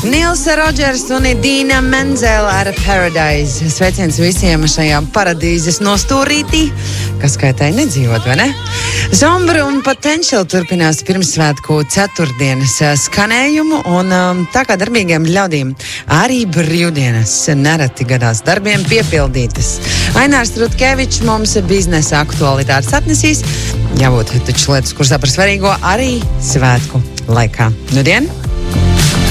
Nils Rodžers un Idīna Menzela ar Paradise. Sveiciens visiem šajā paradīzes nostūrītī, kas skaitai nedzīvot, vai ne? Zombra un Potential turpinās pirmsvētku ceturtdienas skanējumu, un tā kā darbīgiem ļaudīm arī brīvdienas nereti gadās darbiem piepildītas. Ainārs Rutkevičs mums biznesa aktualitātes atnesīs, jābūt taču lietas, kuras par svarīgo arī svētku laikā. Nudien!